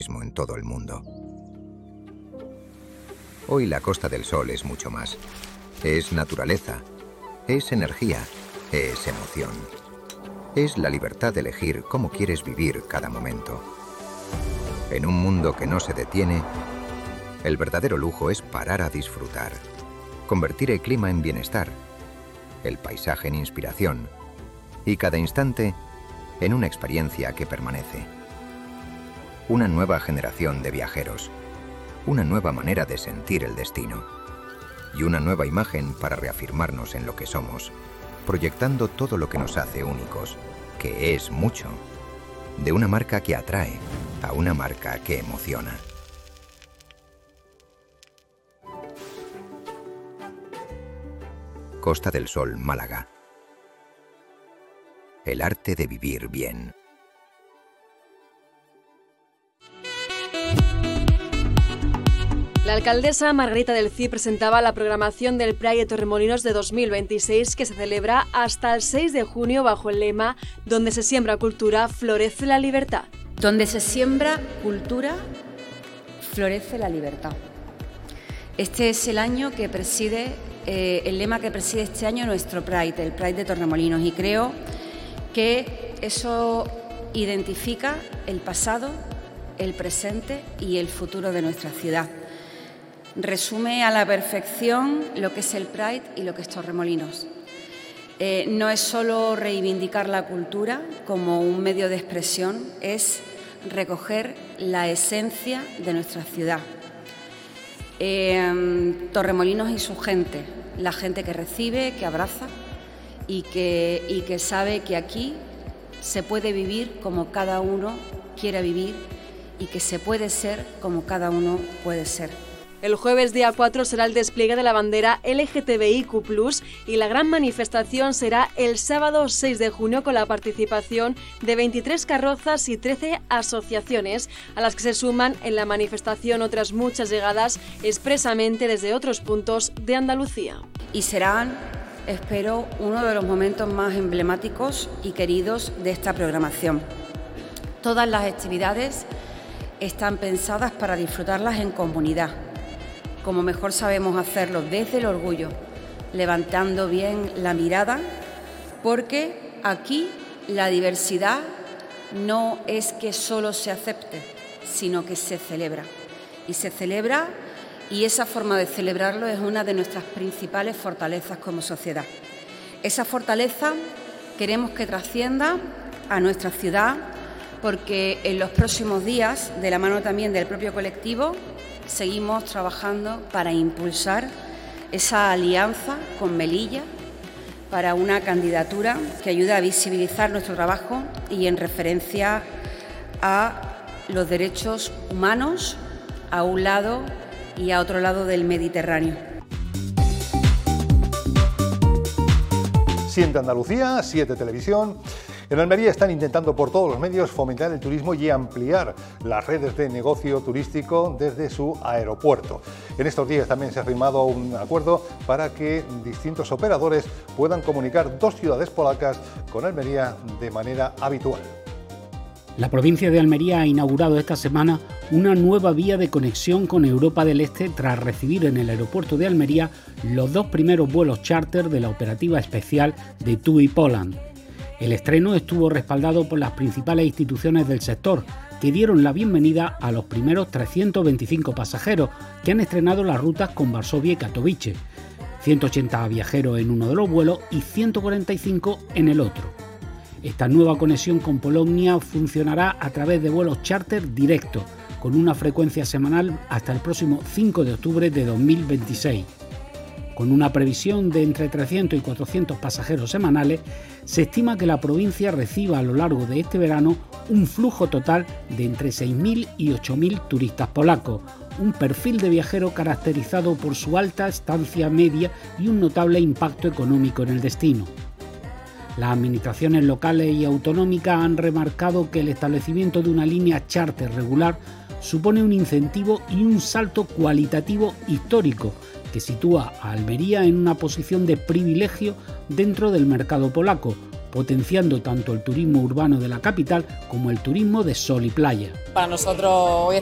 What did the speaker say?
en todo el mundo. Hoy la Costa del Sol es mucho más. Es naturaleza, es energía, es emoción. Es la libertad de elegir cómo quieres vivir cada momento. En un mundo que no se detiene, el verdadero lujo es parar a disfrutar, convertir el clima en bienestar, el paisaje en inspiración y cada instante en una experiencia que permanece. Una nueva generación de viajeros, una nueva manera de sentir el destino y una nueva imagen para reafirmarnos en lo que somos, proyectando todo lo que nos hace únicos, que es mucho, de una marca que atrae a una marca que emociona. Costa del Sol, Málaga. El arte de vivir bien. La alcaldesa Margarita del Cid presentaba la programación del Pride de Torremolinos de 2026 que se celebra hasta el 6 de junio bajo el lema "Donde se siembra cultura, florece la libertad". Donde se siembra cultura, florece la libertad. Este es el año que preside, el lema que preside este año nuestro Pride, el Pride de Torremolinos, y creo que eso identifica el pasado, el presente y el futuro de nuestra ciudad. Resume a la perfección lo que es el Pride y lo que es Torremolinos. No es solo reivindicar la cultura como un medio de expresión, es recoger la esencia de nuestra ciudad. Torremolinos y su gente, la gente que recibe, que abraza y que sabe que aquí se puede vivir como cada uno quiera vivir y que se puede ser como cada uno puede ser. El jueves día 4 será el despliegue de la bandera LGTBIQ+, y la gran manifestación será el sábado 6 de junio con la participación de 23 carrozas y 13 asociaciones, a las que se suman en la manifestación otras muchas llegadas expresamente desde otros puntos de Andalucía. Y serán, espero, uno de los momentos más emblemáticos y queridos de esta programación. Todas las actividades están pensadas para disfrutarlas en comunidad, como mejor sabemos hacerlo desde el orgullo, levantando bien la mirada, porque aquí la diversidad no es que solo se acepte, sino que se celebra. Y se celebra, y esa forma de celebrarlo es una de nuestras principales fortalezas como sociedad. Esa fortaleza queremos que trascienda a nuestra ciudad, porque en los próximos días, de la mano también del propio colectivo, seguimos trabajando para impulsar esa alianza con Melilla para una candidatura que ayude a visibilizar nuestro trabajo y en referencia a los derechos humanos a un lado y a otro lado del Mediterráneo. Siente Andalucía, 7 Televisión. En Almería están intentando por todos los medios fomentar el turismo y ampliar las redes de negocio turístico desde su aeropuerto. En estos días también se ha firmado un acuerdo para que distintos operadores puedan comunicar dos ciudades polacas con Almería de manera habitual. La provincia de Almería ha inaugurado esta semana una nueva vía de conexión con Europa del Este tras recibir en el aeropuerto de Almería los dos primeros vuelos charter de la operativa especial de TUI Poland. El estreno estuvo respaldado por las principales instituciones del sector, que dieron la bienvenida a los primeros 325 pasajeros que han estrenado las rutas con Varsovia y Katowice, 180 viajeros en uno de los vuelos y 145 en el otro. Esta nueva conexión con Polonia funcionará a través de vuelos charter directos, con una frecuencia semanal hasta el próximo 5 de octubre de 2026. Con una previsión de entre 300 y 400 pasajeros semanales, se estima que la provincia reciba a lo largo de este verano un flujo total de entre 6.000 y 8.000 turistas polacos, un perfil de viajero caracterizado por su alta estancia media y un notable impacto económico en el destino. Las administraciones locales y autonómicas han remarcado que el establecimiento de una línea charter regular supone un incentivo y un salto cualitativo histórico que sitúa a Almería en una posición de privilegio dentro del mercado polaco, potenciando tanto el turismo urbano de la capital como el turismo de sol y playa. Para nosotros hoy